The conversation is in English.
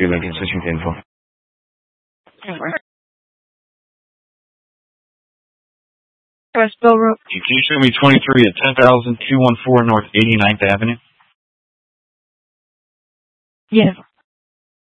去了点咨询电话。 Westboro Road. Can you show me 23 at 10,214 North 89th Avenue? Yes.